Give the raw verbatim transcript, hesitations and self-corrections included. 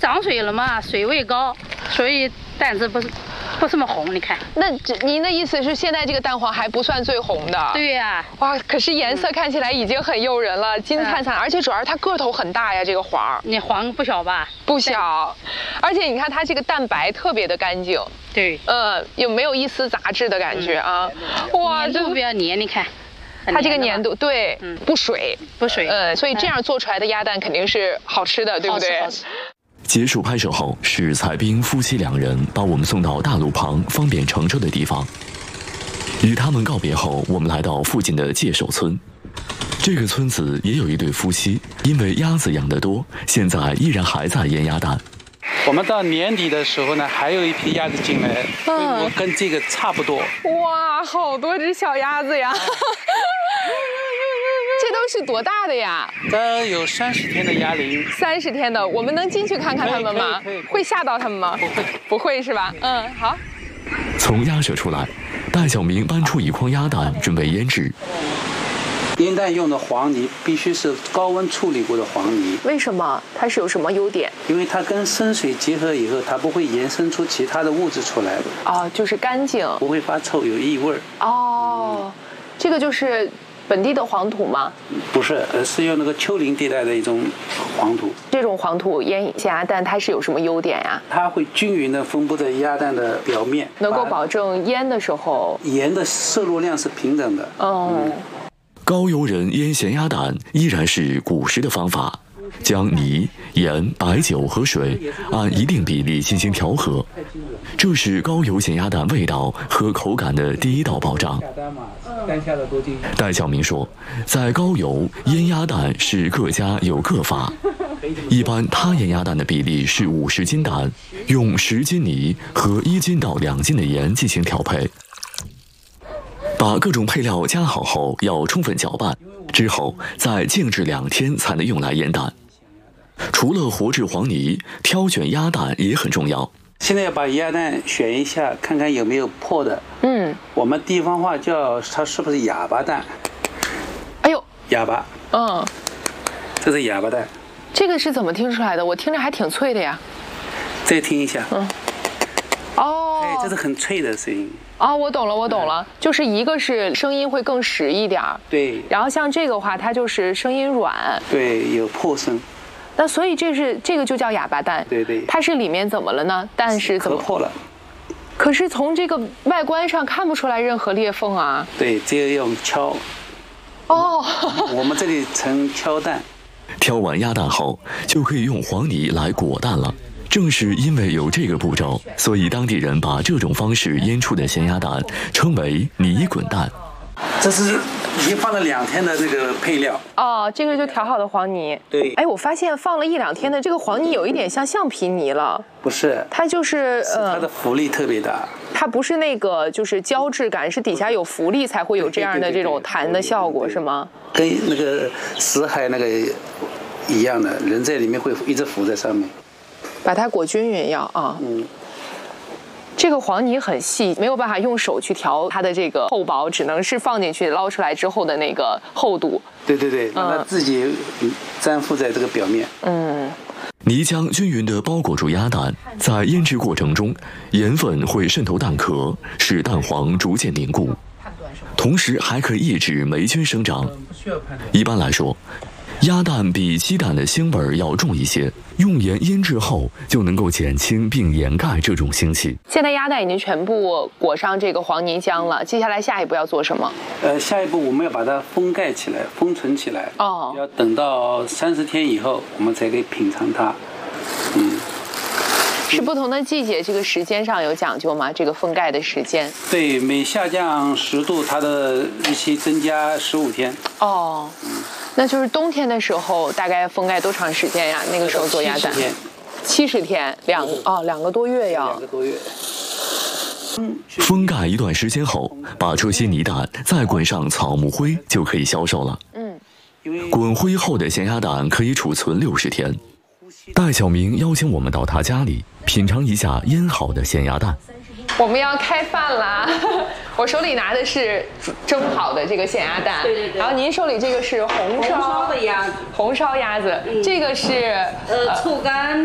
涨水了嘛，水位高，所以蛋子不是不这么红。你看， 那您的意思是现在这个蛋黄还不算最红的？ 对呀、啊。 哇，可是颜色看起来已经很诱人了，金灿灿，而且主要是它个头很大呀，这个黄。 你黄不小吧？ 不小，而且你看它这个蛋白特别的干净。 对。 呃，有没有一丝杂质的感觉啊？嗯、哇， 这比较黏，你看。 它这个粘度对，嗯，不水不水， 呃，所以这样做出来的鸭蛋肯定是好吃的，对不对？ 好吃。 结束拍摄后，是蔡斌夫妻两人把我们送到大路旁方便乘车的地方。与他们告别后，我们来到附近的界首村。这个村子也有一对夫妻，因为鸭子养得多，现在依然还在腌鸭蛋。 我们到年底的时候呢，还有一批鸭子进来，规模跟这个差不多。 哇，好多只小鸭子呀！这都是多大的呀？ 这有三十天的鸭龄。 三十天的，我们能进去看看它们吗？ 可以可以可以会吓到它们吗？ 不会， 不会是吧？嗯，好。 从鸭舍出来，戴小明搬出一筐鸭蛋，准备腌制。 腌蛋用的黄泥必须是高温处理过的黄泥。 为什么？它是有什么优点？ 因为它跟生水结合以后，它不会延伸出其他的物质出来的。 哦，就是干净， 不会发臭，有异味。 哦，这个就是本地的黄土吗？ 不是，而是用那个丘陵地带的一种黄土。 这种黄土腌咸鸭蛋，它是有什么优点呀？ 它会均匀地分布在鸭蛋的表面， 能够保证腌的时候盐的摄入量是平等的。 哦。嗯， 高邮人腌咸鸭蛋依然是古时的方法，将泥、盐、白酒和水按一定比例进行调和，这是高邮咸鸭蛋味道和口感的第一道保障。戴小明说，在高邮腌鸭蛋是各家有各法，一般他腌鸭蛋的比例是五十斤蛋，用十斤泥和一斤到两斤的盐进行调配。把各种配料加好后，要充分搅拌，之后再静置两天才能用来腌蛋。除了活制黄泥，挑选鸭蛋也很重要。 现在要把鸭蛋选一下，看看有没有破的。嗯，我们地方话叫它是不是哑巴蛋？ 哎呦， 哑巴。嗯，这是哑巴蛋。 这个是怎么听出来的？我听着还挺脆的呀。 再听一下。嗯。 哦。 哎，这是很脆的声音。 哦，我懂了，我懂了，就是一个是声音会更实一点， 对， 然后像这个话，它就是声音软， 对，有破声。 那所以这是这个就叫哑巴蛋， 对对， 它是里面怎么了呢？蛋是怎么破了？ 可是从这个外观上看不出来任何裂缝啊。 对，这个用敲。 哦， 我们这里称敲蛋。 挑完鸭蛋后，就可以用黄泥来裹蛋了。正是因为有这个步骤，所以当地人把这种方式腌出的咸鸭蛋称为泥滚蛋。 这是已经放了两天的这个配料。 哦，这个就调好的黄泥。 对。 哎，我发现放了一两天的这个黄泥有一点像橡皮泥了。 不是， 它就是呃，它的浮力特别大。 它不是那个就是胶质感，是底下有浮力才会有这样的这种弹的效果，是吗？ 跟那个死海那个一样的，人在里面会一直浮在上面。 把它裹均匀要啊，嗯，这个黄泥很细，没有办法用手去调它的这个厚薄，只能是放进去捞出来之后的那个厚度。 对对对，让它自己粘附在这个表面。 嗯，泥浆均匀地包裹住鸭蛋，在腌制过程中，盐分会渗透蛋壳，使蛋黄逐渐凝固，同时还可以抑制霉菌生长。一般来说，鸭蛋比鸡蛋的腥味要重一些，用盐腌制后就能够减轻并掩盖这种腥气。 现在鸭蛋已经全部裹上这个黄泥浆了，接下来下一步要做什么？ 呃，下一步我们要把它封盖起来，封存起来。哦，要等到三十天以后，我们才可以品尝它。嗯， 是不同的季节，这个时间上有讲究吗？这个封盖的时间？ 对，每下降十度，它的日期增加十五天。 哦。嗯，那就是冬天的时候，大概封盖多长时间呀？那个时候做鸭蛋，七十天，两哦两个多月要。 两个多月。 封盖一段时间后，把这些泥蛋再滚上草木灰，就可以销售了。嗯，滚灰后的咸鸭蛋可以储存六十天。戴小明邀请我们到他家里品尝一下腌好的咸鸭蛋。 我们要开饭啦！我手里拿的是蒸好的这个咸鸭蛋， 对对对。 然后您手里这个是红烧的鸭子， 红烧鸭子，嗯、这个是呃醋干